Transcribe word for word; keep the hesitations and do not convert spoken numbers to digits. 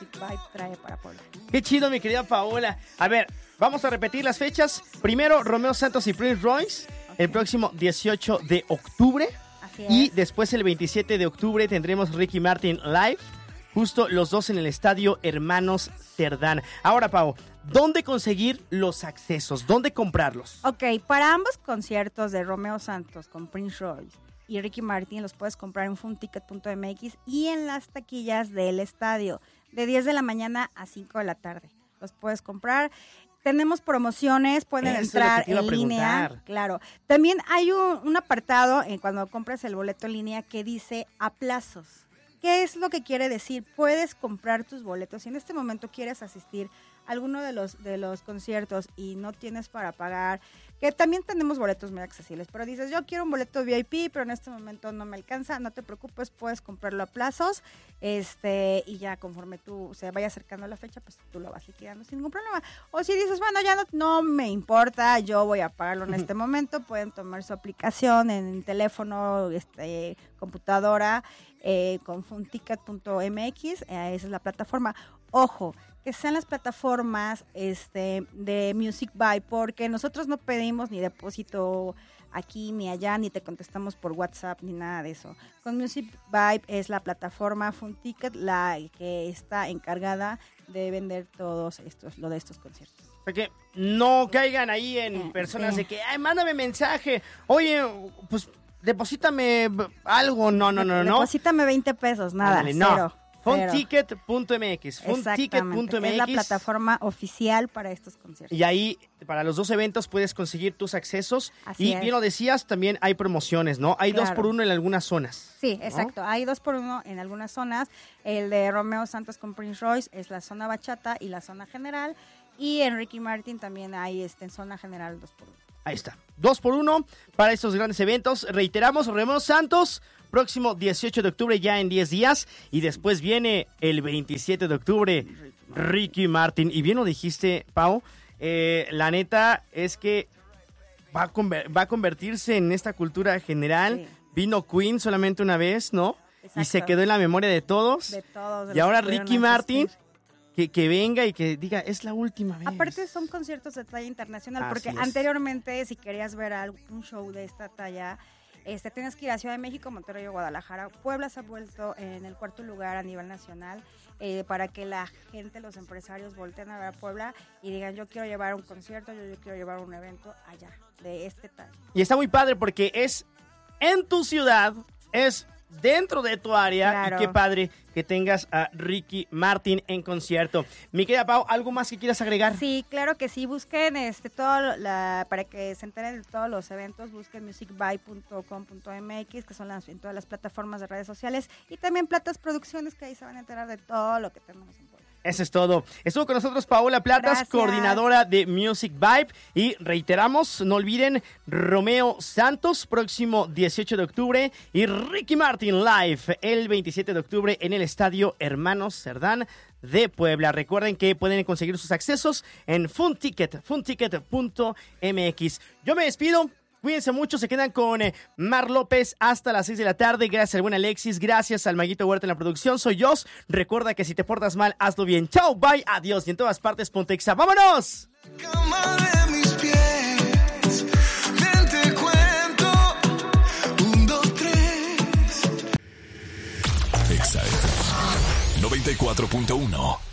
Music Vibe trae para Puebla. Qué chido, mi querida Paola. A ver, vamos a repetir las fechas. Primero, Romeo Santos y Prince Royce, okay. El próximo dieciocho de octubre. Así y es. después el veintisiete de octubre tendremos Ricky Martin Live, justo los dos en el estadio Hermanos Cerdán. Ahora, Pau, ¿dónde conseguir los accesos? ¿Dónde comprarlos? Ok, para ambos conciertos de Romeo Santos con Prince Royce y Ricky Martin los puedes comprar en funticket punto m x y en las taquillas del estadio de diez de la mañana a cinco de la tarde. Los puedes comprar. Tenemos promociones, pueden Eso entrar es lo que te iba a en preguntar. línea. Claro. También hay un, un apartado en cuando compras el boleto en línea que dice a plazos. ¿Qué es lo que quiere decir? Puedes comprar tus boletos. Si en este momento quieres asistir a alguno de los, de los conciertos y no tienes para pagar, que también tenemos boletos muy accesibles, pero dices, yo quiero un boleto V I P, pero en este momento no me alcanza, no te preocupes, puedes comprarlo a plazos, este, y ya conforme tú se vaya acercando la fecha, pues tú lo vas liquidando sin ningún problema. O si dices, bueno, ya no, no me importa, yo voy a pagarlo en este momento, pueden tomar su aplicación en teléfono, este, computadora, eh, con funticket punto m x, eh, esa es la plataforma. Ojo, que sean las plataformas este, de Music Vibe, porque nosotros no pedimos ni depósito aquí ni allá, ni te contestamos por WhatsApp, ni nada de eso. Con Music Vibe es la plataforma Funticket la que está encargada de vender todos estos, lo de estos conciertos. O sea que no caigan ahí en Eh, personas sí. de que, ay, mándame mensaje, oye, pues deposítame algo. No, no, no, no. Deposítame veinte pesos, nada, Ándale, no. cero. funticket punto m x, funticket punto m x. Es la plataforma oficial para estos conciertos. Y ahí, para los dos eventos, puedes conseguir tus accesos. Así y es. bien lo decías, también hay promociones, ¿no? Hay Claro. dos por uno en algunas zonas. Sí, ¿no? exacto. Hay dos por uno en algunas zonas. El de Romeo Santos con Prince Royce es la zona bachata y la zona general. Y en Ricky Martin también hay este, en zona general dos por uno. Ahí está. Dos por uno para estos grandes eventos. Reiteramos, Romeo Santos, próximo dieciocho de octubre, ya en diez días. Y después viene el veintisiete de octubre, Ricky Martin. Y bien lo dijiste, Pau. Eh, la neta es que va a, conver- va a convertirse en esta cultura general. Sí. Vino Queen solamente una vez, ¿no? Exacto. Y se quedó en la memoria de todos. De todos. de Y los ahora que pudieron Ricky Martin, asistir. que, que venga y que diga, es la última vez. Aparte son conciertos de talla internacional, Así porque es. anteriormente si querías ver algún show de esta talla, este, tienes que ir a Ciudad de México, Monterrey o Guadalajara. Puebla se ha vuelto en el cuarto lugar a nivel nacional eh, para que la gente, los empresarios volteen a ver a Puebla y digan, yo quiero llevar un concierto, yo, yo quiero llevar un evento allá, de este talla. Y está muy padre porque es en tu ciudad, es dentro de tu área. Claro. Y qué padre que tengas a Ricky Martin en concierto. Mi querida Pau, ¿algo más que quieras agregar? Sí, claro que sí, busquen este todo la, para que se enteren de todos los eventos, busquen music vibe punto com punto m x, que son las, en todas las plataformas de redes sociales, y también Platas Producciones, que ahí se van a enterar de todo lo que tenemos en Puebla. Eso es todo. Estuvo con nosotros Paola Platas, Gracias. coordinadora de Music Vibe. Y reiteramos, no olviden, Romeo Santos, próximo dieciocho de octubre. Y Ricky Martin Live, el veintisiete de octubre, en el estadio Hermanos Cerdán de Puebla. Recuerden que pueden conseguir sus accesos en Funticket, funticket punto m x. Yo me despido. Cuídense mucho, se quedan con eh, Mar López hasta las seis de la tarde. Gracias al buen Alexis, gracias al Maguito Huerta en la producción. Soy Jos. Recuerda que si te portas mal, hazlo bien. Chao, bye, adiós. Y en todas partes, Pontexa. ¡Vámonos! Cama de mis pies, ven te cuento, un, dos, tres. Exa F M noventa y cuatro punto uno.